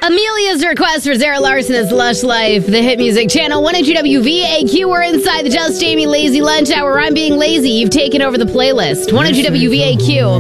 Amelia's request for Zara Larson is Lush Life, the hit music channel, 102 WVAQ. We're inside the Just Jamie Lazy Lunch Hour. I'm being lazy. You've taken over the playlist. 102 WVAQ.